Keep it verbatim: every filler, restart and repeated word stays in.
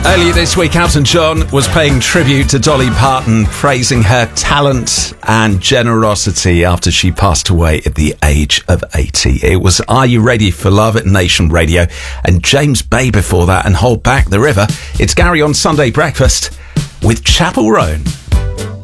Earlier this week, Elton John was paying tribute to Dolly Parton, praising her talent and generosity after she passed away at the age of eighty. It was Are You Ready for Love at Nation Radio, and James Bay before that, and Hold Back the River. It's Gary on Sunday Breakfast with Chapel Roan.